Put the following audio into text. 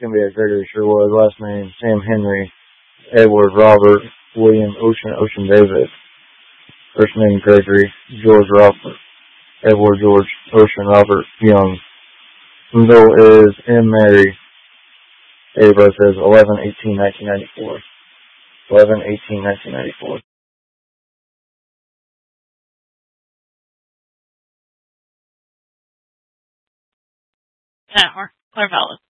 going to be a Gregory Sherwood. Last name, Sam Henry, Edward Robert, William Ocean David. First name, Gregory, George Robert, Edward George, Ocean Robert Young. Middle is M. Mary. Date of birth is 11/18/1994. 11/18/1994. Or valid.